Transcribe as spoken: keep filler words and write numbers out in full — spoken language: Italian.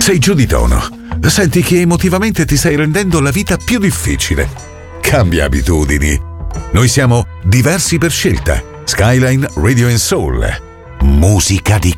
Sei giù di tono. Senti che emotivamente ti stai rendendo la vita più difficile. Cambia abitudini. Noi siamo diversi per scelta. Skyline Radio and Soul. Musica di